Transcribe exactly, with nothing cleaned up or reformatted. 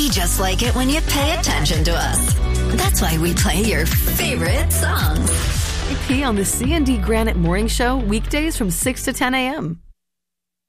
We just like it when you pay attention to us. That's why we play your favorite songs. K P on the C and D Granite Morning Show, weekdays from six to ten a.m.